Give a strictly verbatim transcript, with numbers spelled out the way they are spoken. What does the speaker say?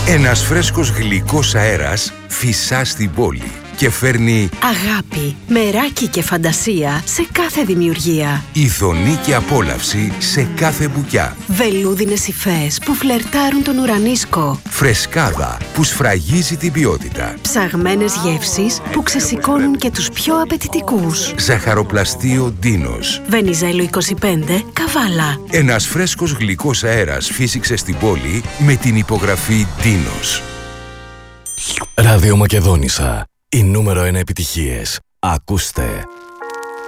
Ένας φρέσκος γλυκός αέρας φυσά στην πόλη και φέρνει αγάπη, μεράκι και φαντασία σε κάθε δημιουργία. ειδονή και απόλαυση σε κάθε μπουκιά. Βελούδινες υφές που φλερτάρουν τον ουρανίσκο. Φρεσκάδα που σφραγίζει την ποιότητα. Ψαγμένες γεύσεις που ξεσηκώνουν και τους πιο απαιτητικούς. Ζαχαροπλαστείο Ντίνος. Βενιζέλο είκοσι πέντε, Καβάλα. Ένας φρέσκος γλυκός αέρας φύσηξε στην πόλη με την υπογραφή Ντίνος. Ράδιο Μακεδόνισσα. Η νούμερο ένα επιτυχίες. Ακούστε.